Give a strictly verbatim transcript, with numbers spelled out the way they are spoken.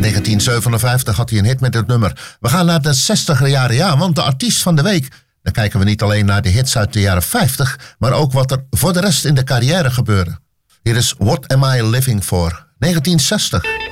negentien zevenenvijftig had hij een hit met het nummer. We gaan naar de zestiger jaren, ja, want de artiest van de week... dan kijken we niet alleen naar de hits uit de jaren vijftig... maar ook wat er voor de rest in de carrière gebeurde. Hier is What Am I Living For, negentien zestig.